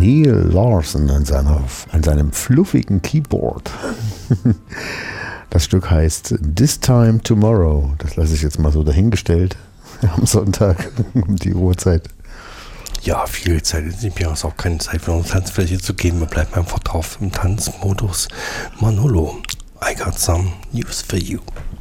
Neil Larson an seinem fluffigen Keyboard. Das Stück heißt This Time Tomorrow. Das lasse ich jetzt mal so dahingestellt am Sonntag um die Uhrzeit. Ja, viel Zeit ist nicht mehr, ist auch keine Zeit für uns Tanzfläche zu gehen. Wir bleiben einfach drauf im Tanzmodus. Manolo, I got some news for you.